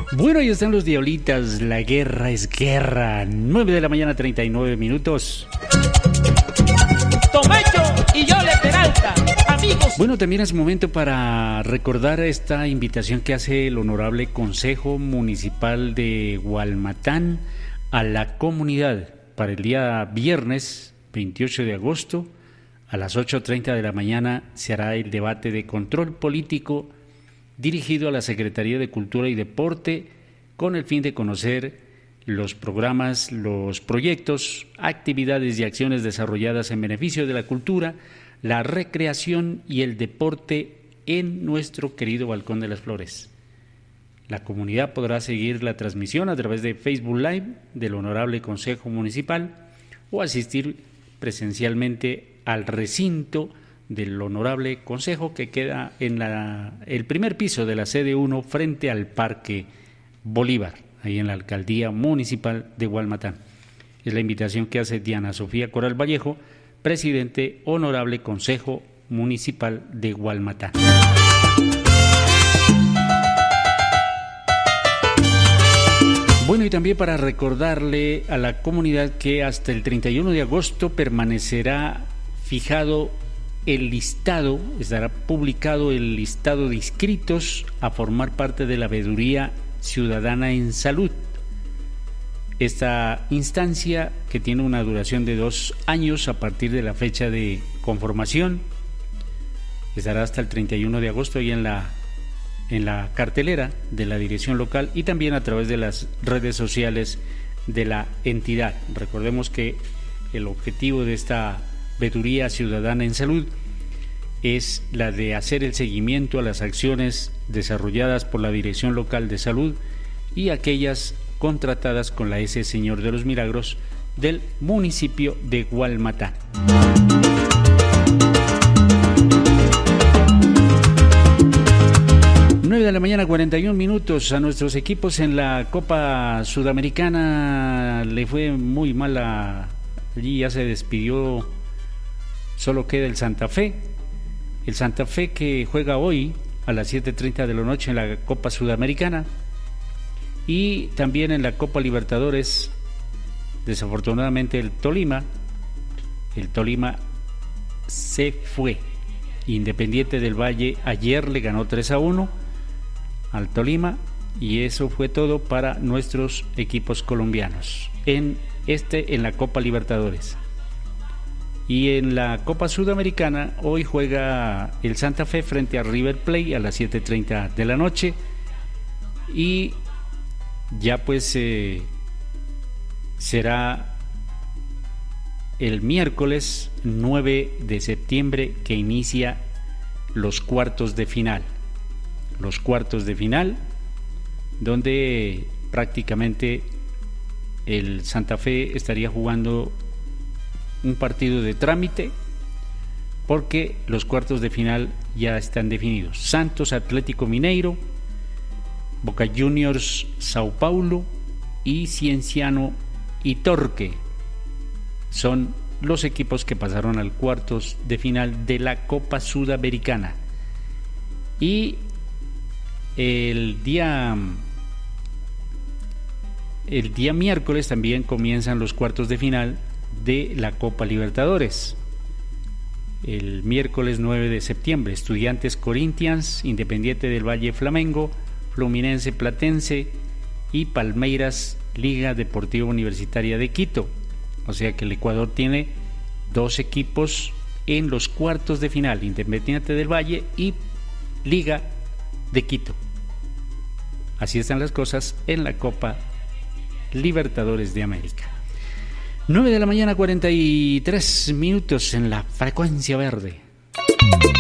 Bueno, ahí están los Diablitas, la guerra es guerra. 9 de la mañana, 39 minutos. Tomacho y Yole Peralta, amigos. Bueno, también es momento para recordar esta invitación que hace el Honorable Consejo Municipal de Gualmatán a la comunidad para el día viernes 28 de agosto a las 8:30 de la mañana se hará el debate de control político dirigido a la Secretaría de Cultura y Deporte con el fin de conocer los programas, los proyectos, actividades y acciones desarrolladas en beneficio de la cultura, la recreación y el deporte en nuestro querido Balcón de las Flores. La comunidad podrá seguir la transmisión a través de Facebook Live del Honorable Consejo Municipal o asistir presencialmente al recinto del Honorable Consejo que queda en el primer piso de la sede 1 frente al Parque Bolívar, ahí en la Alcaldía Municipal de Gualmatán. Es la invitación que hace Diana Sofía Coral Vallejo, presidente Honorable Consejo Municipal de Gualmatán. Bueno, y también para recordarle a la comunidad que hasta el 31 de agosto permanecerá fijado el listado, estará publicado el listado de inscritos a formar parte de la Veeduría Ciudadana en Salud. Esta instancia, que tiene una duración de 2 años a partir de la fecha de conformación, estará hasta el 31 de agosto y en la cartelera de la dirección local y también a través de las redes sociales de la entidad. Recordemos que el objetivo de esta Veeduría Ciudadana en Salud es la de hacer el seguimiento a las acciones desarrolladas por la Dirección Local de Salud y aquellas contratadas con la S. Señor de los Milagros del municipio de Gualmatán. 9 de la mañana, 41 minutos. A nuestros equipos en la Copa Sudamericana le fue muy mal. Allí ya se despidió, solo queda el Santa Fe. El Santa Fe que juega hoy a las 7:30 de la noche en la Copa Sudamericana y también en la Copa Libertadores. Desafortunadamente el Tolima se fue. Independiente del Valle ayer le ganó 3-1 al Tolima y eso fue todo para nuestros equipos colombianos en la Copa Libertadores. Y en la Copa Sudamericana hoy juega el Santa Fe frente a River Plate a las 7:30 de la noche y ya pues será el miércoles 9 de septiembre que inicia los cuartos de final. Los cuartos de final donde prácticamente el Santa Fe estaría jugando un partido de trámite porque los cuartos de final ya están definidos. Santos, Atlético Mineiro, Boca Juniors, Sao Paulo y Cienciano y Torque son los equipos que pasaron al cuartos de final de la Copa Sudamericana. Y el día miércoles también comienzan los cuartos de final de la Copa Libertadores. El miércoles 9 de septiembre, Estudiantes Corinthians, Independiente del Valle Flamengo, Fluminense Platense y Palmeiras Liga Deportiva Universitaria de Quito. O sea que el Ecuador tiene 2 equipos en los cuartos de final, Independiente del Valle y Liga de Quito. Así están las cosas en la Copa Libertadores de América. 9 de la mañana, 43 minutos en la frecuencia verde.